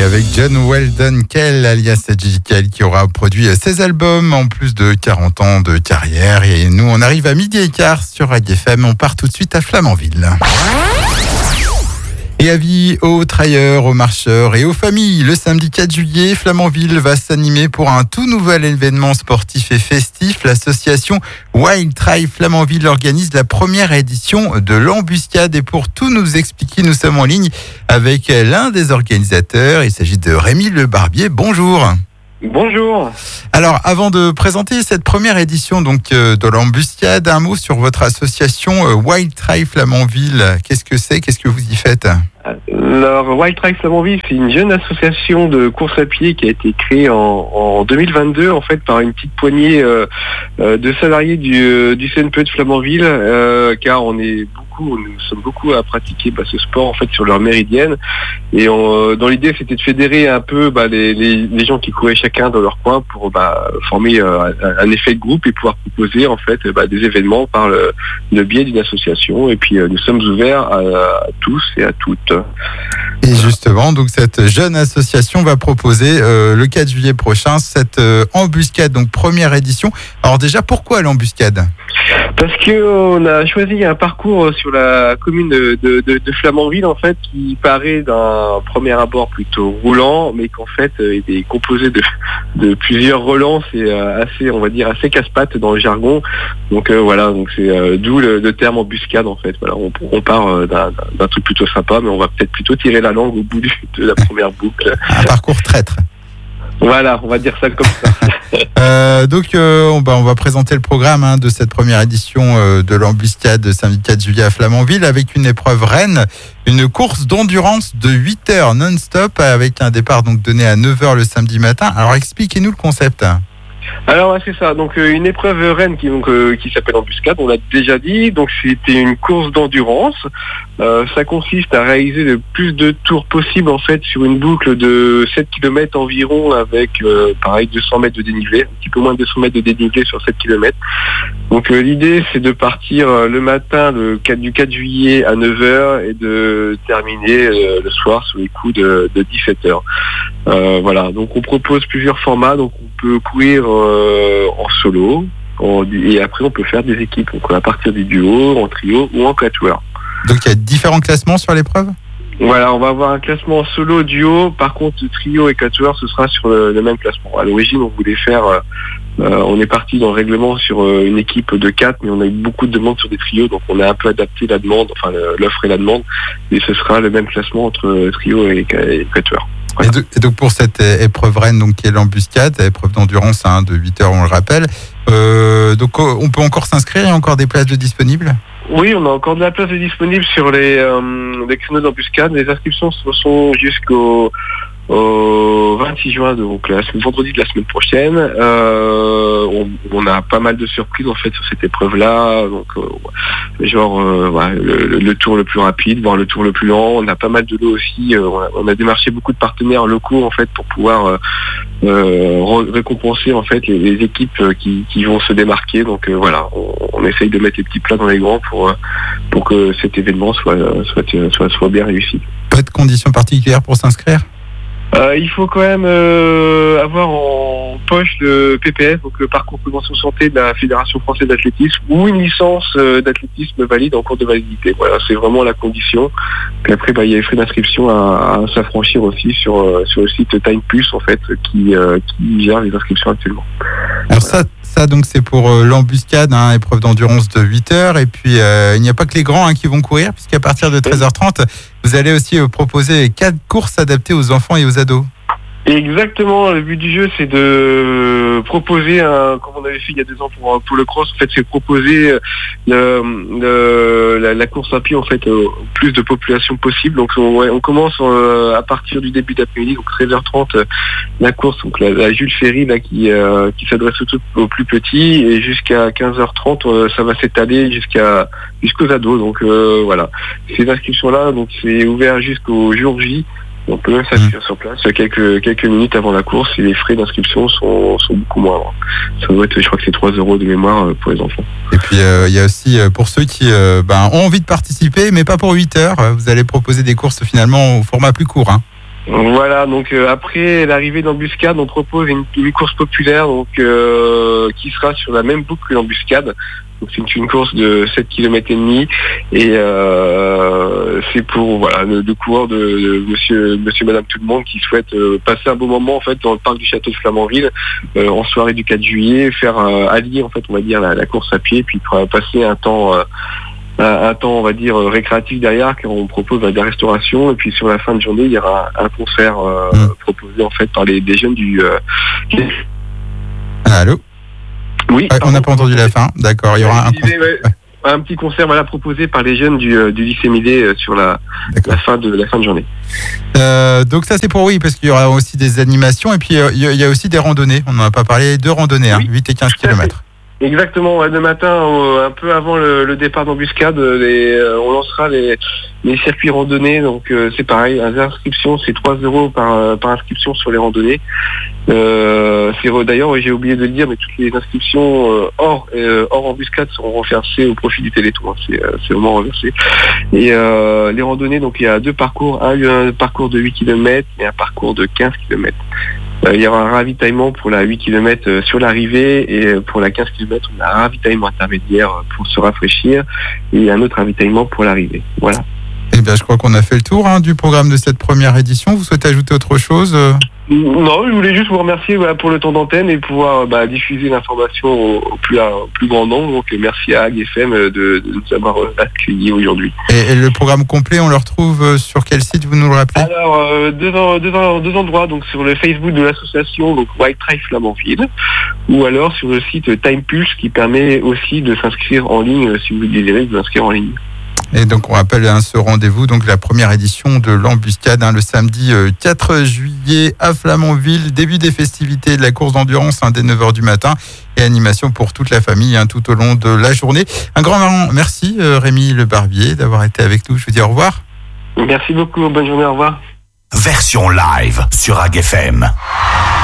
avec John Weldon Kell, alias Gigi Kell, qui aura produit 16 albums en plus de 40 ans de carrière. Et nous, on arrive à 12h15 sur Radio FM. On part tout de suite à Flamanville. Et avis aux trailleurs, aux marcheurs et aux familles. Le samedi 4 juillet, Flamanville va s'animer pour un tout nouvel événement sportif et festif. L'association Wild Trail Flamanville organise la première édition de l'Embuscade. Et pour tout nous expliquer, nous sommes en ligne avec l'un des organisateurs. Il s'agit de Rémi Le Barbier. Bonjour. Bonjour. Alors, avant de présenter cette première édition de l'Embuscade, un mot sur votre association Wild Trail Flamanville. Qu'est-ce que c'est ? Qu'est-ce que vous y faites ? Alors, Wild Trail Flamanville, c'est une jeune association de course à pied qui a été créée en 2022, en fait, par une petite poignée de salariés du CNPE de Flamanville, car nous sommes beaucoup à pratiquer ce sport en fait sur leur méridienne, et dans l'idée c'était de fédérer un peu les gens qui couraient chacun dans leur coin pour former un effet de groupe et pouvoir proposer en fait des événements par le biais d'une association. Et puis nous sommes ouverts à tous et à toutes. Et justement, donc cette jeune association va proposer le 4 juillet prochain cette embuscade, donc première édition. Alors déjà, pourquoi l'embuscade ? Parce qu'on a choisi un parcours sur la commune de Flamanville, en fait, qui paraît d'un premier abord plutôt roulant, mais qu'en fait est composé de plusieurs relances et assez casse-pattes dans le jargon. Donc donc c'est d'où le terme embuscade, en fait. Voilà, on part d'un truc plutôt sympa, mais on va peut-être plutôt tirer la langue au bout de la première boucle. Un parcours traître. Voilà, on va dire ça comme ça. On va présenter le programme de cette première édition de l'Embuscade samedi 4 juillet à Flamanville avec une épreuve reine, une course d'endurance de 8 heures non-stop avec un départ donc donné à 9 heures le samedi matin. Alors expliquez-nous le concept. Alors c'est ça, donc une épreuve reine qui s'appelle Embuscade, on l'a déjà dit. Donc c'était une course d'endurance. Ça consiste à réaliser le plus de tours possible en fait sur une boucle de 7 km environ avec 200 mètres de dénivelé, un petit peu moins de 200 mètres de dénivelé sur 7 km. Donc l'idée c'est de partir le matin du 4 juillet à 9h et de terminer le soir sur les coups de 17h. Voilà, donc on propose plusieurs formats, donc on peut courir en solo et après on peut faire des équipes, donc à partir du duo, en trio ou en quatuor. Donc il y a différents classements sur l'épreuve ? Voilà, on va avoir un classement solo, duo. Par contre, trio et quatuor, ce sera sur le même classement. À l'origine, on voulait faire... on est parti dans le règlement sur une équipe de 4, mais on a eu beaucoup de demandes sur des trios, donc on a un peu adapté la demande, l'offre et la demande, et ce sera le même classement entre trio et quatuor. Voilà. Et donc pour cette épreuve reine, donc qui est l'embuscade, épreuve d'endurance de 8 heures, on le rappelle. Donc on peut encore s'inscrire, il y a encore des places de disponibles ? Oui, on a encore de la place de disponible sur les créneaux d'embuscade. Les inscriptions sont jusqu'au 26 juin, donc le vendredi de la semaine prochaine. On a pas mal de surprises en fait sur cette épreuve-là. Donc le tour le plus rapide, voire le tour le plus lent. On a pas mal de lots aussi. On a démarché beaucoup de partenaires locaux en fait pour pouvoir récompenser en fait les équipes qui vont se démarquer. Donc on essaye de mettre les petits plats dans les grands pour que cet événement soit bien réussi. Pas de conditions particulières pour s'inscrire ? Il faut quand même avoir en poche le PPS, donc le parcours prévention santé de la Fédération française d'athlétisme, ou une licence d'athlétisme valide en cours de validité. Voilà, c'est vraiment la condition. Puis après, il y a les frais d'inscription à s'affranchir aussi sur le site Time Plus en fait, qui gère les inscriptions actuellement. Alors ça donc c'est pour l'embuscade, épreuve d'endurance de 8 heures. Et puis il n'y a pas que les grands qui vont courir, puisqu'à partir de 13h30, vous allez aussi proposer 4 courses adaptées aux enfants et aux ados. Exactement, le but du jeu c'est de proposer, comme on avait fait il y a 2 ans pour le cross, en fait c'est proposer la course à pied en fait au plus de population possible. Donc on commence à partir du début d'après-midi, donc 13h30 la course, donc la Jules Ferry là qui s'adresse aux plus petits, et jusqu'à 15h30 ça va s'étaler jusqu'aux ados. Donc voilà, ces inscriptions là, donc c'est ouvert jusqu'au jour J. On peut même s'inscrire sur place quelques minutes avant la course, et les frais d'inscription sont beaucoup moindres. Ça doit être, je crois que c'est 3 € de mémoire pour les enfants. Et puis il y a aussi pour ceux qui ont envie de participer, mais pas pour 8 heures, vous allez proposer des courses finalement au format plus court. Voilà, donc après l'arrivée d'Embuscade, on propose une course populaire donc qui sera sur la même boucle que l'Embuscade. Donc c'est une course de 7 km et demi et c'est pour le coureur de monsieur madame tout le monde qui souhaite passer un beau moment en fait dans le parc du château de Flamanville en soirée du 4 juillet, faire allier en fait on va dire la course à pied puis passer un temps on va dire récréatif derrière car on propose de la restauration et puis sur la fin de journée il y aura un concert proposé en fait par des jeunes du Allô. Oui. On n'a pas entendu la fin. D'accord. Il y aura un petit concert proposé par les jeunes du lycée Millet sur la fin de journée. Donc ça c'est pour parce qu'il y aura aussi des animations et puis il y a aussi des randonnées. On n'en a pas parlé, 2 randonnées, 8 et 15 km. Exactement, le matin, un peu avant le départ d'Embuscade, on lancera les circuits randonnées, donc c'est pareil, les inscriptions, c'est 3 € par inscription sur les randonnées. D'ailleurs, j'ai oublié de le dire, mais toutes les inscriptions hors Embuscade seront reversées au profit du Téléthon, c'est vraiment reversé. Et les randonnées, donc il y a 2 parcours, un parcours de 8 km et un parcours de 15 km. Il y aura un ravitaillement pour la 8 km sur l'arrivée et pour la 15 km, on a un ravitaillement intermédiaire pour se rafraîchir et un autre ravitaillement pour l'arrivée. Voilà. Eh bien, je crois qu'on a fait le tour du programme de cette première édition. Vous souhaitez ajouter autre chose Non, je voulais juste vous remercier pour le temps d'antenne et pouvoir diffuser l'information au plus grand nombre. Donc, merci à AgFM de nous avoir accueillis aujourd'hui. Et le programme complet, on le retrouve sur quel site, vous nous le rappelez? Alors, deux endroits, donc sur le Facebook de l'association, donc Wild Trail Flamanville, ou alors sur le site Time Pulse qui permet aussi de s'inscrire en ligne si vous désirez vous inscrire en ligne. Et donc on rappelle ce rendez-vous, donc la première édition de l'Embuscade, le samedi 4 juillet à Flamanville, début des festivités de la course d'endurance dès 9h du matin et animation pour toute la famille tout au long de la journée. Un grand merci Rémi Le Barbier d'avoir été avec nous, je vous dis au revoir. Merci beaucoup, bonne journée, au revoir. Version live sur AgFM.